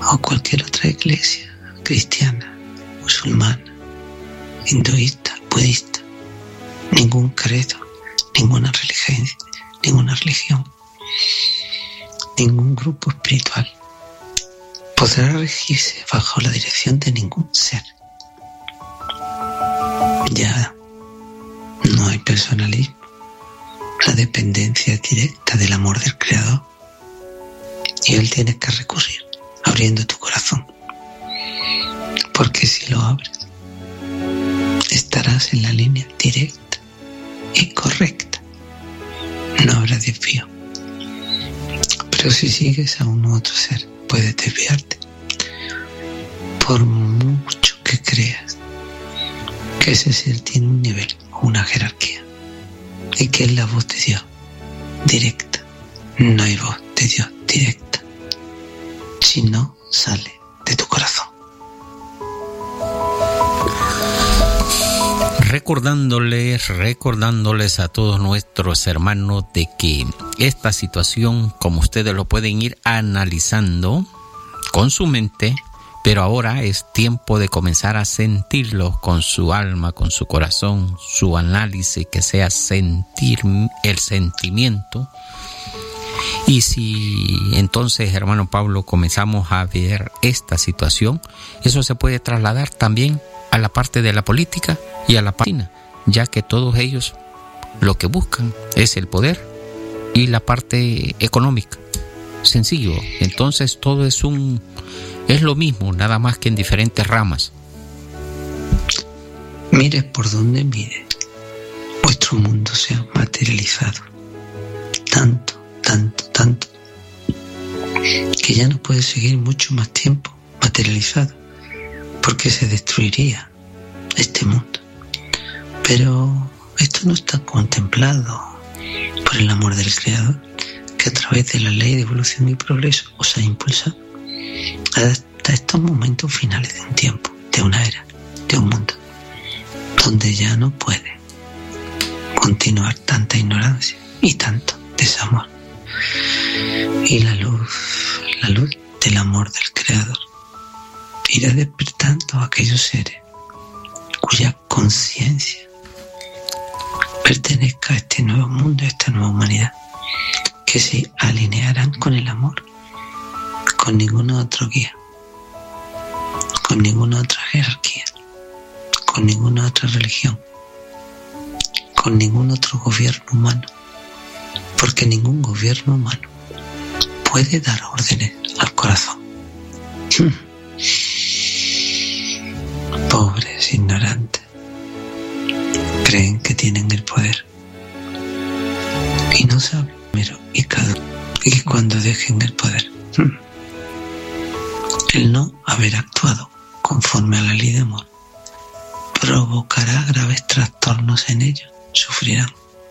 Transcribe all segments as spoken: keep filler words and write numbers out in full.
o cualquier otra iglesia cristiana, musulmana, hinduista, budista, ningún credo, ninguna religión, ninguna religión, ningún grupo espiritual podrá regirse bajo la dirección de ningún ser. Ya no hay personalismo, la dependencia directa del amor del Creador, y Él tiene que recurrir abriendo tu corazón, porque si lo abres estarás en la línea directa y correcta, no habrá desvío. Pero si sigues a un otro ser, puedes desviarte, por mucho que creas que ese ser tiene un nivel o una jerarquía y que es la voz de Dios directa. No hay voz de Dios directa si no sale de tu corazón. Recordándoles, recordándoles a todos nuestros hermanos de que esta situación, como ustedes lo pueden ir analizando con su mente, pero ahora es tiempo de comenzar a sentirlo con su alma, con su corazón, su análisis, que sea sentir el sentimiento. Y si entonces, hermano Pablo, comenzamos a ver esta situación, eso se puede trasladar también a la parte de la política y a la página, ya que todos ellos lo que buscan es el poder y la parte económica. Sencillo. Entonces todo es un es lo mismo, nada más que en diferentes ramas. Mire por donde mire, vuestro mundo se ha materializado tanto, tanto, tanto, que ya no puede seguir mucho más tiempo materializado, porque se destruiría este mundo. Pero esto no está contemplado por el amor del Creador, que a través de la ley de evolución y progreso os ha impulsado hasta estos momentos finales de un tiempo, de una era, de un mundo, donde ya no puede continuar tanta ignorancia y tanto desamor. Y la luz, la luz del amor del Creador irá despertando a aquellos seres cuya conciencia pertenezca a este nuevo mundo, a esta nueva humanidad, que se alinearán con el amor, con ninguna otra guía, con ninguna otra jerarquía, con ninguna otra religión, con ningún otro gobierno humano, porque ningún gobierno humano puede dar órdenes al corazón. Pobres ignorantes, creen que tienen el poder y no saben, pero y cada y que cuando dejen el poder, el no haber actuado conforme a la ley de amor provocará graves trastornos en ellos. Sufrirán,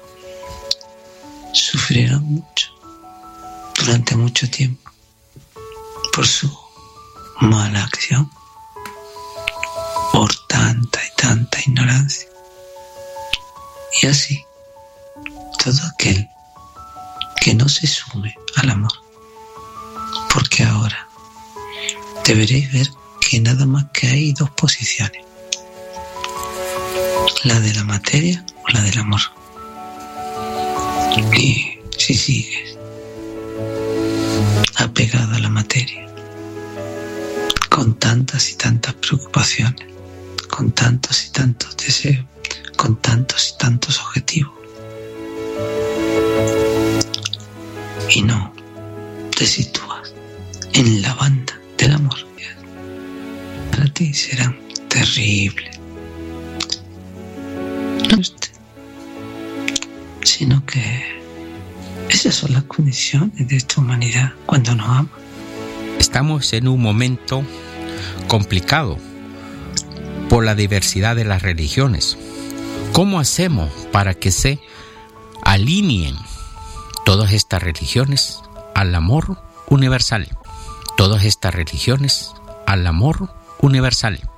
sufrirán mucho durante mucho tiempo por su mala acción, por tanta y tanta ignorancia. Y así, todo aquel que no se sume al amor, porque ahora deberéis ver que nada más que hay dos posiciones, la de la materia o la del amor. Y si sigues apegado a la materia, con tantas y tantas preocupaciones, con tantos y tantos deseos, con tantos y tantos objetivos, y no te sitúas en la banda del amor, para ti serán terribles. No usted, sino que esas son las condiciones de esta humanidad cuando nos ama. Estamos en un momento complicado por la diversidad de las religiones. ¿Cómo hacemos para que se alineen todas estas religiones al amor universal? Todas estas religiones al amor universal.